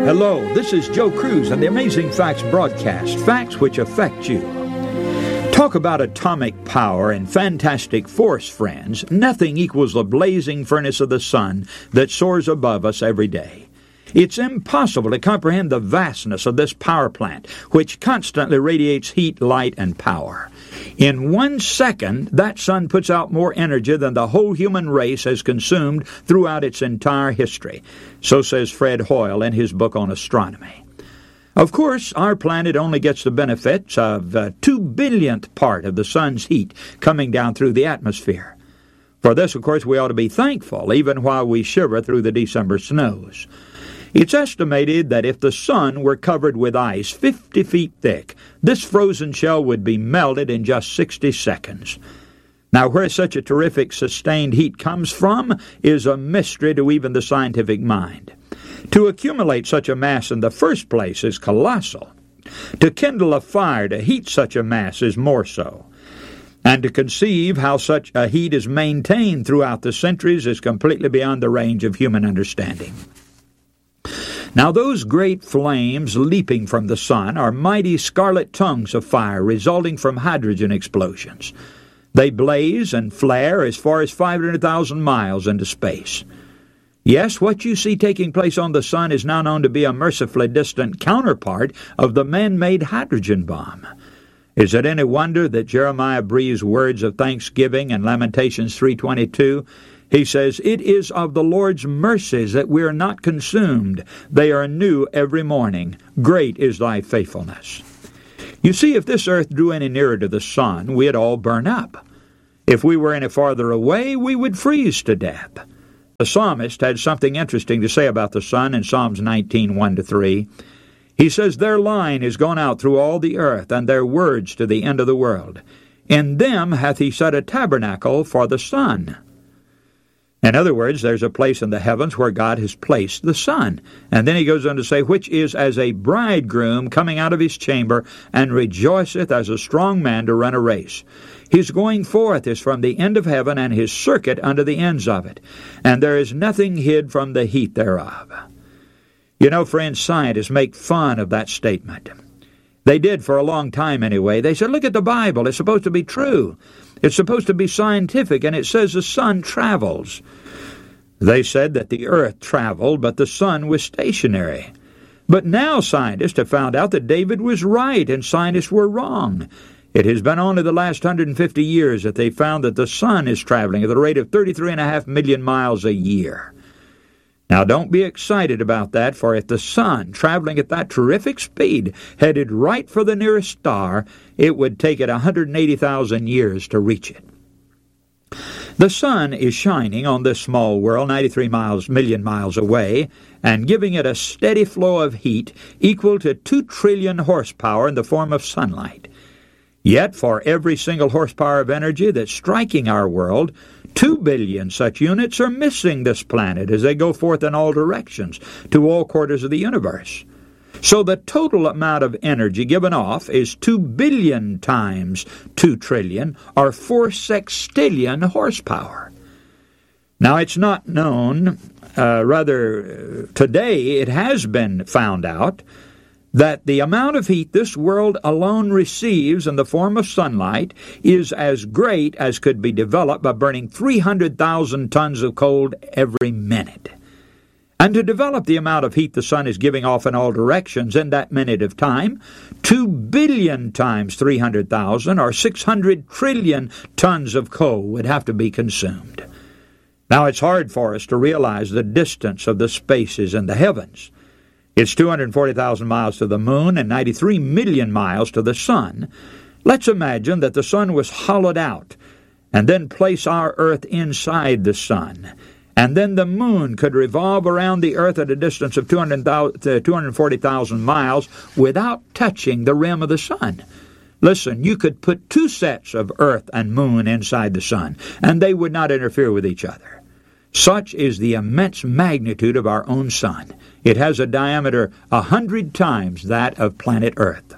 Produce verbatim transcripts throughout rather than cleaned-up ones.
Hello, this is Joe Cruz and the Amazing Facts broadcast, facts which affect you. Talk about atomic power and fantastic force, friends. Nothing equals the blazing furnace of the sun that soars above us every day. It's impossible to comprehend the vastness of this power plant, which constantly radiates heat, light, and power. In one second, that sun puts out more energy than the whole human race has consumed throughout its entire history. So says Fred Hoyle in his book on astronomy. Of course, our planet only gets the benefits of a two billionth part of the sun's heat coming down through the atmosphere. For this, of course, we ought to be thankful, even while we shiver through the December snows. It's estimated that if the sun were covered with ice fifty feet thick, this frozen shell would be melted in just sixty seconds. Now, where such a terrific sustained heat comes from is a mystery to even the scientific mind. To accumulate such a mass in the first place is colossal. To kindle a fire to heat such a mass is more so. And to conceive how such a heat is maintained throughout the centuries is completely beyond the range of human understanding. Now those great flames leaping from the sun are mighty scarlet tongues of fire resulting from hydrogen explosions. They blaze and flare as far as five hundred thousand miles into space. Yes, what you see taking place on the sun is now known to be a mercifully distant counterpart of the man-made hydrogen bomb. Is it any wonder that Jeremiah breathes words of thanksgiving in Lamentations three twenty-two? He says, "It is of the Lord's mercies that we are not consumed. They are new every morning. Great is thy faithfulness." You see, if this earth drew any nearer to the sun, we'd all burn up. If we were any farther away, we would freeze to death. The psalmist had something interesting to say about the sun in Psalms nineteen, one to three. He says, "Their line is gone out through all the earth, and their words to the end of the world. In them hath he set a tabernacle for the sun." In other words, there's a place in the heavens where God has placed the sun. And then he goes on to say, "Which is as a bridegroom coming out of his chamber, and rejoiceth as a strong man to run a race. His going forth is from the end of heaven, and his circuit unto the ends of it. And there is nothing hid from the heat thereof." You know, friends, scientists make fun of that statement. They did for a long time anyway. They said, look at the Bible. It's supposed to be true. It's supposed to be scientific, and it says the sun travels. They said that the earth traveled, but the sun was stationary. But now scientists have found out that David was right and scientists were wrong. It has been only the last one hundred fifty years that they found that the sun is traveling at the rate of thirty-three point five million miles a year. Now, don't be excited about that, for if the sun, traveling at that terrific speed, headed right for the nearest star, it would take it one hundred eighty thousand years to reach it. The sun is shining on this small world ninety-three miles, million miles away, and giving it a steady flow of heat equal to two trillion horsepower in the form of sunlight. Yet, for every single horsepower of energy that's striking our world, two billion such units are missing this planet as they go forth in all directions to all quarters of the universe. So the total amount of energy given off is two billion times two trillion, or four sextillion horsepower. Now, it's not known, uh, rather, today it has been found out, that the amount of heat this world alone receives in the form of sunlight is as great as could be developed by burning three hundred thousand tons of coal every minute. And to develop the amount of heat the sun is giving off in all directions in that minute of time, two billion times three hundred thousand, or six hundred trillion tons of coal would have to be consumed. Now, it's hard for us to realize the distance of the spaces in the heavens. It's two hundred forty thousand miles to the moon and ninety-three million miles to the sun. Let's imagine that the sun was hollowed out, and then place our earth inside the sun. And then the moon could revolve around the earth at a distance of two hundred forty thousand miles without touching the rim of the sun. Listen, you could put two sets of earth and moon inside the sun, and they would not interfere with each other. Such is the immense magnitude of our own sun. It has a diameter a hundred times that of planet Earth.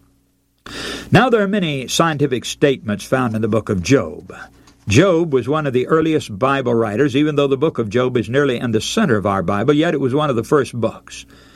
Now, there are many scientific statements found in the book of Job. Job was one of the earliest Bible writers, even though the book of Job is nearly in the center of our Bible, yet it was one of the first books.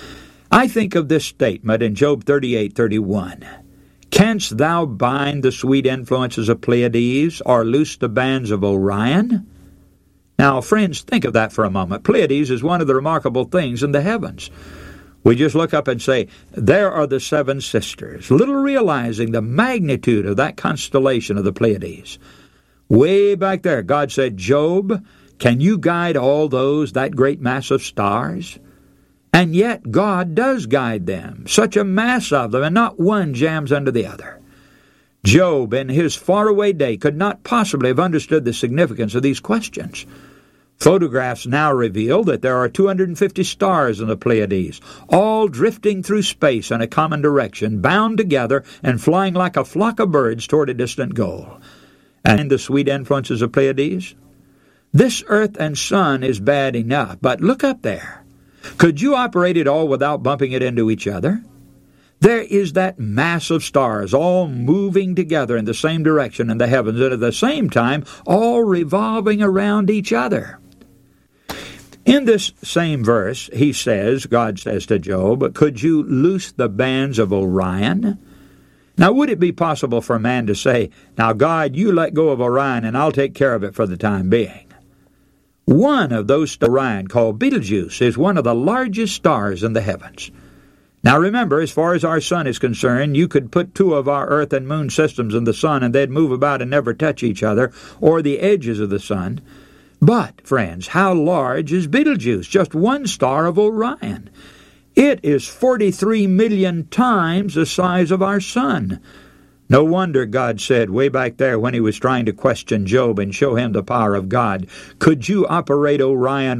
I think of this statement in Job thirty-eight thirty-one. Canst thou bind the sweet influences of Pleiades, or loose the bands of Orion? Now, friends, think of that for a moment. Pleiades is one of the remarkable things in the heavens. We just look up and say, there are the seven sisters, little realizing the magnitude of that constellation of the Pleiades. Way back there, God said, Job, can you guide all those, that great mass of stars? And yet God does guide them, such a mass of them, and not one jams under the other. Job, in his faraway day, could not possibly have understood the significance of these questions. Photographs now reveal that there are two hundred fifty stars in the Pleiades, all drifting through space in a common direction, bound together and flying like a flock of birds toward a distant goal. And the sweet influences of Pleiades? This earth and sun is bad enough, but look up there. Could you operate it all without bumping it into each other? There is that mass of stars all moving together in the same direction in the heavens, and at the same time all revolving around each other. In this same verse, he says, God says to Job, could you loose the bands of Orion? Now, would it be possible for a man to say, now, God, you let go of Orion, and I'll take care of it for the time being? One of those stars, Orion, called Betelgeuse, is one of the largest stars in the heavens. Now remember, as far as our sun is concerned, you could put two of our earth and moon systems in the sun and they'd move about and never touch each other, or the edges of the sun. But, friends, how large is Betelgeuse, just one star of Orion? It is forty-three million times the size of our sun. No wonder God said way back there when he was trying to question Job and show him the power of God, could you operate Orion